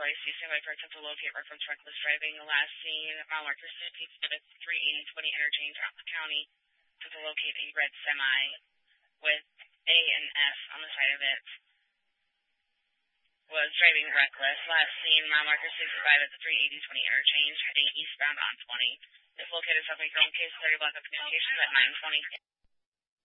Royce, using by for attempt to locate reference reckless driving. Last seen, mile marker 67 at 380-20 interchange out the county. To locate a red semi with A and S on the side of it. Was driving reckless. Last seen, mile marker 65 at the 380-20 interchange, heading eastbound on 20. Is located south of Case 30 block of communications at 920.